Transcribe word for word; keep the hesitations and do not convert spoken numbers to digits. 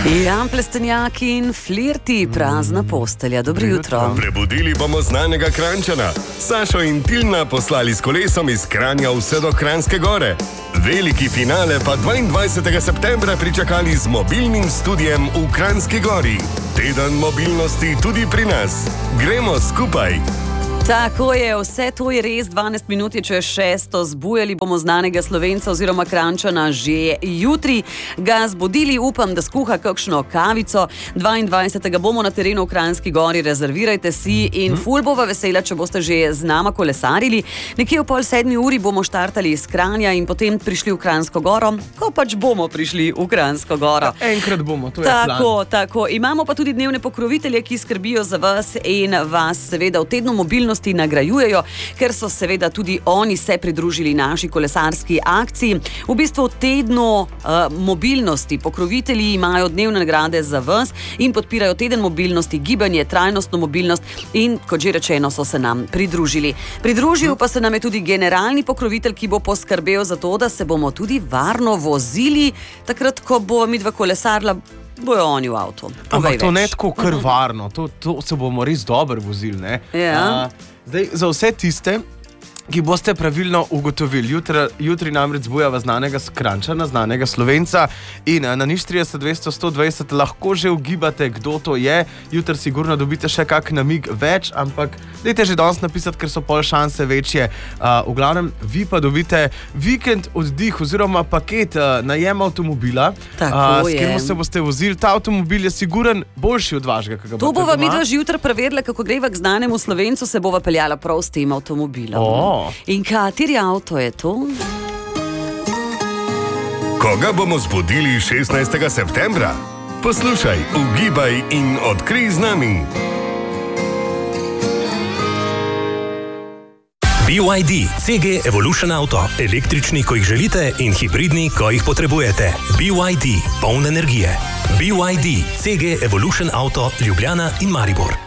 Jan Plestenjak in Flirti, prazna postelja. Dobro jutro. Prebudili bomo znanega Kranjčana. Sašo in Tilna poslali s kolesom iz Kranja vse do Kranjske gore. Veliki finale pa dvaindvajsetega septembra pričakali z mobilnim studijem v Kranjski gori. Teden mobilnosti tudi pri nas. Gremo skupaj! Tako je, vse to je res, dvanajst minut je čez šesto, zbujali bomo znanega Slovenca oziroma Kranjčana že jutri, ga zbudili, upam, da skuha kakšno kavico, dvaindvajsetega bomo na terenu v Kranjski gori, rezervirajte si in ful bova vesela, če boste že z nama kolesarili. Nekje v pol sedmi uri bomo štartali iz Kranja in potem prišli v Kranjsko goro, ko pač bomo prišli v Kranjsko goro. Enkrat bomo, to je tako, plan. Tako, imamo pa tudi dnevne pokrovitelje, ki skrbijo za vas in vas seveda v tednu mobilnosti nagrajujejo, ker so seveda tudi oni se pridružili naši kolesarski akciji. V bistvu v tednu uh, mobilnosti pokrovitelji imajo dnevne nagrade za vas in podpirajo teden mobilnosti, gibanje, trajnostno mobilnost in, kot že rečeno, so se nam pridružili. Pridružil pa se nam je tudi generalni pokrovitelj, ki bo poskrbel za to, da se bomo tudi varno vozili, takrat, ko bo midva kolesarila, bojo oni v avtu. Ampak to ne tako kar varno, to, to se bomo res dobro vozili, ne? Ja. Uh, zdaj, za vse tiste, ki boste pravilno ugotovili, jutri, jutri namreč zbujava znanega Kranjčana, znanega Slovenca in na nič trideset dvesto sto dvajset lahko že ugibate, kdo to je. Jutri sigurno dobite še kak namig več, ampak dajte že danes napisati, ker so pol šanse večje. Uh, v glavnem, vi pa dobite vikend oddih oziroma paket uh, najem avtomobila, uh, s katerim se boste vozili. Ta avtomobil je siguren boljši od vašega, ki ga boste doma. To bova midva že jutri preverila, kako greva k znanemu Slovencu, se bova peljala prav s tem avtomobilom. Oh. In kateri avto je to? Koga bomo zbudili šestnajstega septembra? Poslušaj, ugibaj in odkrij z nami. B Y D, C G Evolution Auto, električni, ko jih želite, in hibridni, ko jih potrebujete. B Y D, poln energije. B Y D, C G Evolution Auto, Ljubljana in Maribor.